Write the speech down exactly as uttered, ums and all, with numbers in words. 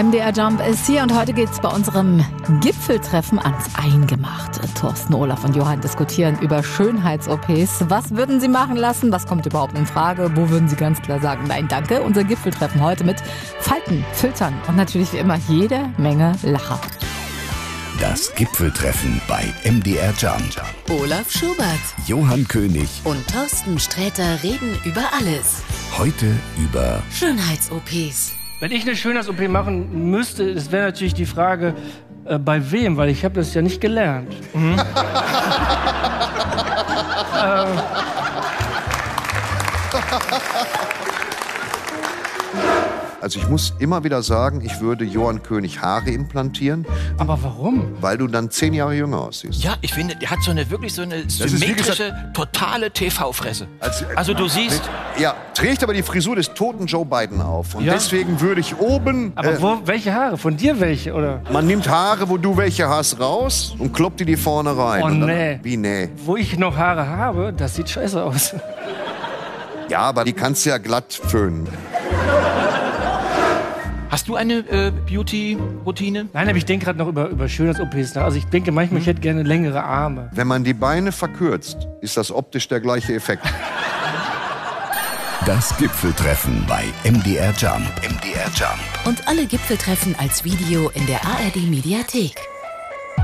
M D R Jump ist hier und heute geht es bei unserem Gipfeltreffen ans Eingemachte. Thorsten, Olaf und Johann diskutieren über Schönheits-O Ps. Was würden sie machen lassen? Was kommt überhaupt in Frage? Wo würden sie ganz klar sagen, nein, danke? Unser Gipfeltreffen heute mit Falten, Filtern und natürlich wie immer jede Menge Lacher. Das Gipfeltreffen bei M D R Jump. Olaf Schubert, Johann König und Thorsten Sträter reden über alles. Heute über Schönheits-O Ps. Wenn ich eine Schönheits-O P machen müsste, das wäre natürlich die Frage, äh, bei wem, weil ich habe das ja nicht gelernt. Mhm. äh, Also ich muss immer wieder sagen, ich würde Johann König Haare implantieren. Aber warum? Weil du dann zehn Jahre jünger aussiehst. Ja, ich finde, der hat so eine wirklich so eine ist wie symmetrische, gesagt- totale T V-Fresse. Also, Also du siehst, Ja, trägt aber die Frisur des toten Joe Biden auf. Und Ja. deswegen würde ich oben... Aber äh, wo, welche Haare? Von dir welche, oder? Man nimmt Haare, wo du welche hast, raus und kloppt die die vorne rein. Oh, Und dann, nee. Wie nee? Wo ich noch Haare habe, das sieht scheiße aus. Ja, aber die kannst du ja glatt föhnen. hast du eine äh, Beauty-Routine? Nein, aber ich denke gerade noch über, über Schönheits-O Ps nach. Also ich denke manchmal, ich hätte gerne längere Arme. Wenn man die Beine verkürzt, ist das optisch der gleiche Effekt. das Gipfeltreffen bei M D R Jump. M D R Jump. Und alle Gipfeltreffen als Video in der A R D Mediathek.